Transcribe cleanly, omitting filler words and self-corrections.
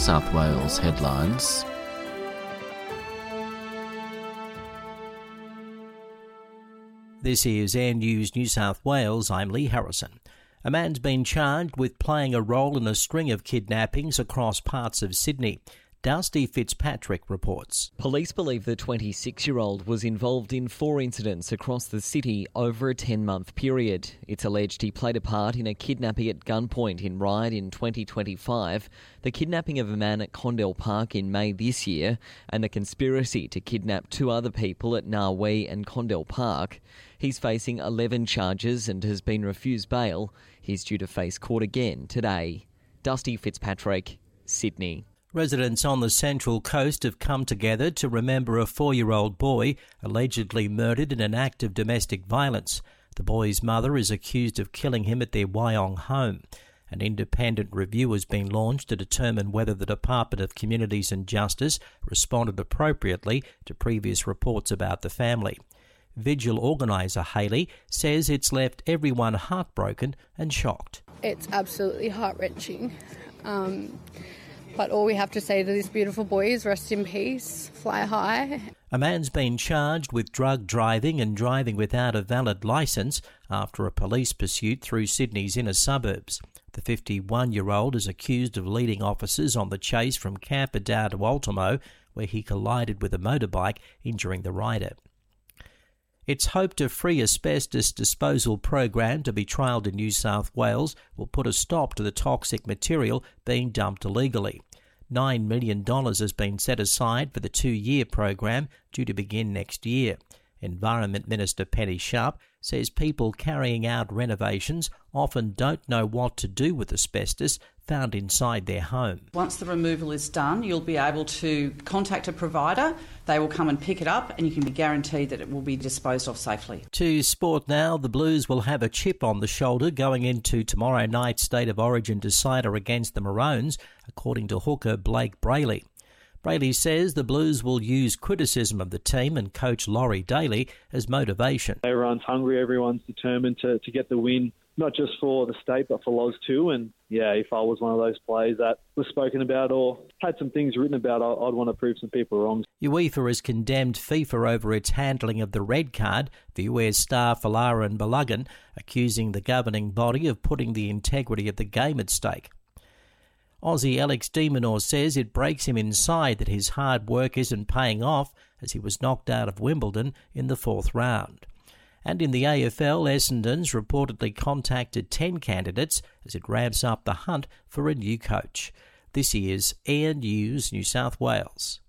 South Wales headlines. This is Air News New South Wales. I'm Lee Harrison. A man's been charged with playing a role in a string of kidnappings across parts of Sydney. Dusty Fitzpatrick reports. Police believe the 26-year-old was involved in 4 incidents across the city over a 10-month period. It's alleged he played a part in a kidnapping at gunpoint in Ryde in 2025, the kidnapping of a man at Condell Park in May this year, and the conspiracy to kidnap 2 other people at Narwee and Condell Park. He's facing 11 charges and has been refused bail. He's due to face court again today. Dusty Fitzpatrick, Sydney. Residents on the Central Coast have come together to remember a 4-year-old boy allegedly murdered in an act of domestic violence. The boy's mother is accused of killing him at their Wyong home. An independent review has been launched to determine whether the Department of Communities and Justice responded appropriately to previous reports about the family. Vigil organiser Hayley says it's left everyone heartbroken and shocked. It's absolutely heart-wrenching. But all we have to say to this beautiful boy is rest in peace, fly high. A man's been charged with drug driving and driving without a valid licence after a police pursuit through Sydney's inner suburbs. The 51-year-old is accused of leading officers on the chase from Camperdown to Ultimo, where he collided with a motorbike, injuring the rider. It's hoped a free asbestos disposal program to be trialled in New South Wales will put a stop to the toxic material being dumped illegally. $9 million has been set aside for the 2-year program due to begin next year. Environment Minister Penny Sharp says people carrying out renovations often don't know what to do with asbestos found inside their home. Once the removal is done, you'll be able to contact a provider. They will come and pick it up and you can be guaranteed that it will be disposed of safely. To sport now, the Blues will have a chip on the shoulder going into tomorrow night's State of Origin decider against the Maroons, according to hooker Blake Brayley. Brayley says the Blues will use criticism of the team and coach Laurie Daly as motivation. Everyone's hungry, everyone's determined to get the win, not just for the state but for Loz too. And yeah, if I was one of those players that was spoken about or had some things written about, I'd want to prove some people wrong. UEFA has condemned FIFA over its handling of the red card for US star Folarin Balogun, accusing the governing body of putting the integrity of the game at stake. Aussie Alex de Minaur says it breaks him inside that his hard work isn't paying off as he was knocked out of Wimbledon in the 4th round. And in the AFL, Essendon's reportedly contacted 10 candidates as it ramps up the hunt for a new coach. This is Air News New South Wales.